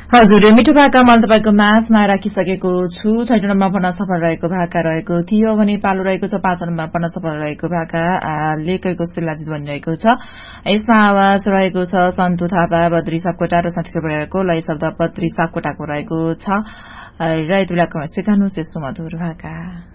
हजुर मिठो भाका मैले तपाईँको माझमा राखिसकेको छु। 6 नम्बरमा पढ्न सफल रहेको भाका रहेको थियो भने पालो रहेको छ 5 नम्बरमा पढ्न सफल रहेको भाका लेखेको शिलाजित बनिरहेको छ। यसमा आवाज रहेको छ सन्तु थापा बद्री सापकोटा र साथी रहेको लय शब्द बद्री सापकोटाको रहेको छ र यति बेलाको सिकाउनु चाहिँ सुमधुर भाका।